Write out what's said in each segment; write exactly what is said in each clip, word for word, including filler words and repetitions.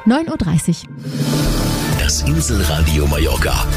neun Uhr dreißig. Das Inselradio Mallorca.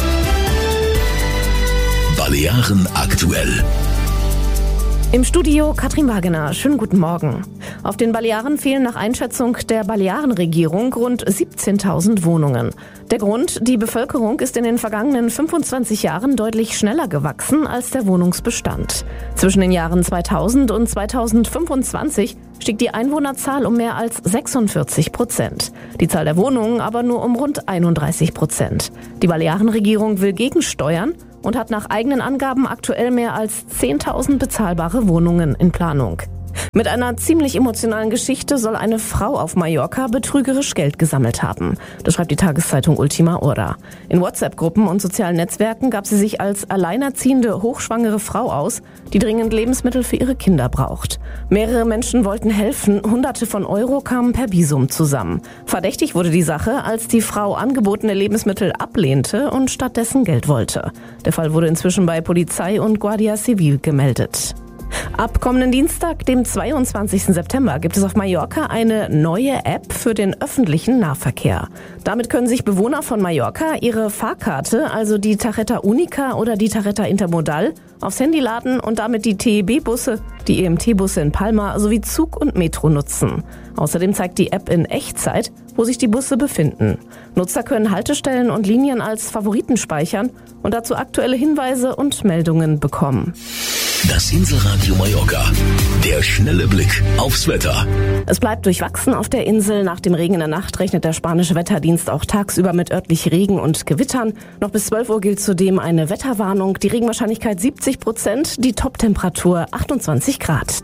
Balearen aktuell. Im Studio Katrin Wagener. Schönen guten Morgen. Auf den Balearen fehlen nach Einschätzung der Balearenregierung rund siebzehntausend Wohnungen. Der Grund: Die Bevölkerung ist in den vergangenen fünfundzwanzig Jahren deutlich schneller gewachsen als der Wohnungsbestand. Zwischen den Jahren zweitausend und zweitausendfünfundzwanzig stieg die Einwohnerzahl um mehr als sechsundvierzig Prozent. Die Zahl der Wohnungen aber nur um rund einunddreißig Prozent. Die Balearenregierung will gegensteuern und hat nach eigenen Angaben aktuell mehr als zehntausend bezahlbare Wohnungen in Planung. Mit einer ziemlich emotionalen Geschichte soll eine Frau auf Mallorca betrügerisch Geld gesammelt haben. Das schreibt die Tageszeitung Ultima Hora. In WhatsApp-Gruppen und sozialen Netzwerken gab sie sich als alleinerziehende, hochschwangere Frau aus, die dringend Lebensmittel für ihre Kinder braucht. Mehrere Menschen wollten helfen, Hunderte von Euro kamen per Visum zusammen. Verdächtig wurde die Sache, als die Frau angebotene Lebensmittel ablehnte und stattdessen Geld wollte. Der Fall wurde inzwischen bei Polizei und Guardia Civil gemeldet. Ab kommenden Dienstag, dem zweiundzwanzigsten September, gibt es auf Mallorca eine neue App für den öffentlichen Nahverkehr. Damit können sich Bewohner von Mallorca ihre Fahrkarte, also die Tarjeta Única oder die Tarjeta Intermodal, aufs Handy laden und damit die T E B-Busse, die E M T-Busse in Palma sowie Zug und Metro nutzen. Außerdem zeigt die App in Echtzeit, wo sich die Busse befinden. Nutzer können Haltestellen und Linien als Favoriten speichern und dazu aktuelle Hinweise und Meldungen bekommen. Das Inselradio Mallorca. Der schnelle Blick aufs Wetter. Es bleibt durchwachsen auf der Insel. Nach dem Regen in der Nacht rechnet der spanische Wetterdienst auch tagsüber mit örtlich Regen und Gewittern. Noch bis zwölf Uhr gilt zudem eine Wetterwarnung. Die Regenwahrscheinlichkeit siebzig Prozent, die Toptemperatur achtundzwanzig Grad.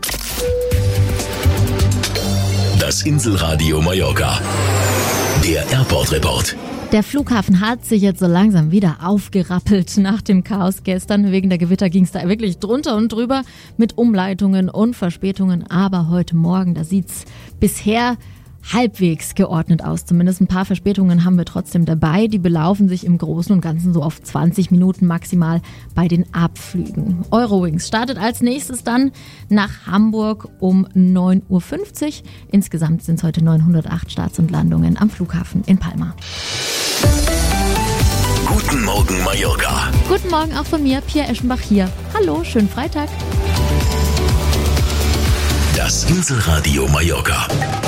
Das Inselradio Mallorca. Der Airport Report. Der Flughafen hat sich jetzt so langsam wieder aufgerappelt nach dem Chaos gestern. Wegen der Gewitter ging es da wirklich drunter und drüber mit Umleitungen und Verspätungen. Aber heute Morgen, da sieht's bisher halbwegs geordnet aus. Zumindest ein paar Verspätungen haben wir trotzdem dabei. Die belaufen sich im Großen und Ganzen so auf zwanzig Minuten maximal bei den Abflügen. Eurowings startet als nächstes dann nach Hamburg um neun Uhr fünfzig. Insgesamt sind es heute neunhundertacht Starts und Landungen am Flughafen in Palma. Guten Morgen Mallorca. Guten Morgen auch von mir, Pia Eschenbach hier. Hallo, schönen Freitag. Das Inselradio Mallorca.